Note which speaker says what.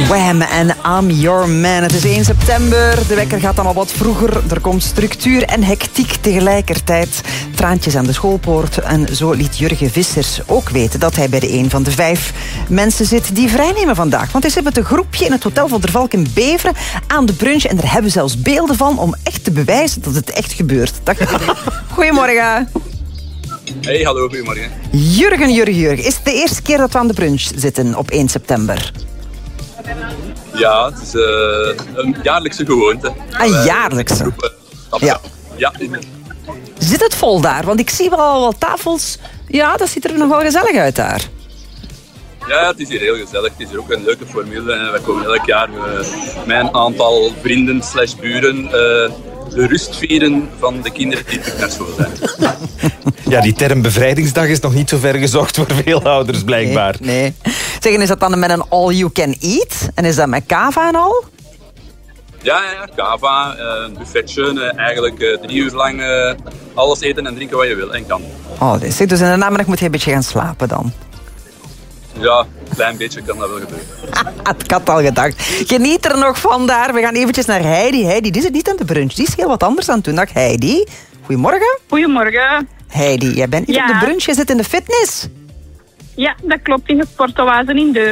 Speaker 1: Wham en I'm Your Man. Het is 1 september. De wekker gaat dan al wat vroeger. Er komt structuur en hectiek tegelijkertijd. Traantjes aan de schoolpoort. En zo liet Jurgen Vissers ook weten dat hij bij de een van de 5 mensen zit die vrijnemen vandaag. Want hij zit met een groepje in het Hotel van der Valk in Beveren aan de brunch. En daar hebben we zelfs beelden van om echt te bewijzen dat het echt gebeurt. Dag Jurgen. Goedemorgen.
Speaker 2: Hey, hallo, goedemorgen.
Speaker 1: Jurgen. Is het de eerste keer dat we aan de brunch zitten op 1 september?
Speaker 2: Ja, het is een jaarlijkse gewoonte.
Speaker 1: Een jaarlijkse?
Speaker 2: Ja. Ja.
Speaker 1: Zit het vol daar? Want ik zie wel al wat tafels. Ja, dat ziet er nog wel gezellig uit daar.
Speaker 2: Ja, het is hier heel gezellig. Het is hier ook een leuke formule. We komen elk jaar met een aantal vrienden / buren de rust vieren van de kinderen die terug naar school zijn.
Speaker 3: Ja, die term bevrijdingsdag is nog niet zo ver gezocht voor veel ouders, blijkbaar.
Speaker 1: Nee. Zeggen, is dat dan met een all-you-can-eat? En is dat met kava en al?
Speaker 2: Ja, kava, een buffetje. Eigenlijk 3 uur lang alles eten en drinken wat je wil en kan.
Speaker 1: Oh, dus in de namiddag moet je een beetje gaan slapen dan.
Speaker 2: Ja, een klein beetje kan dat wel gebeuren.
Speaker 1: Ik had al gedacht. Geniet er nog van daar. We gaan eventjes naar Heidi. Heidi, die zit niet aan de brunch. Die is heel wat anders aan het doen. Dag Heidi. Goedemorgen.
Speaker 4: Goedemorgen.
Speaker 1: Heidi, jij bent niet op de brunch. Je zit in de fitness.
Speaker 4: Ja, dat klopt, in de sportoase in Deurne.